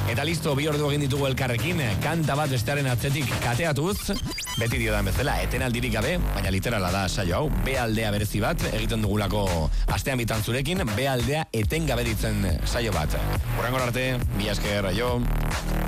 Eta listo, 2 ordu egin ditugu elkarrekin, kanta bat bestearen atzetik kateatuz, beti diodan bezala, etenaldirik gabe, baina literala da saio hau, B aldea berezi bat, egiten dugulako astean bitan zurekin, B aldea etengabe ditzen saio bat. Horrengor arte, mila esker, aio.